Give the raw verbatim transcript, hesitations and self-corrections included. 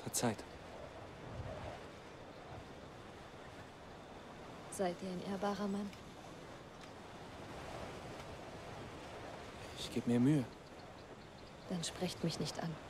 Verzeiht. Seid ihr ein ehrbarer Mann? Ich gebe mir Mühe. Dann sprecht mich nicht an.